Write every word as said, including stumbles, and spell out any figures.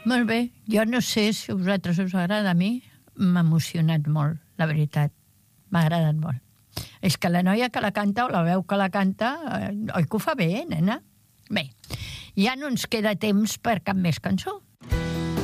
Molt bé. Jo no sé si a vosaltres us agrada. A mi m'ha emocionat molt, la veritat. M'ha agradat molt. És que la noia que la canta, o la veu que la canta, eh, oi que ho fa bé, nena? Bé, ja no ens queda temps per cap més cançó.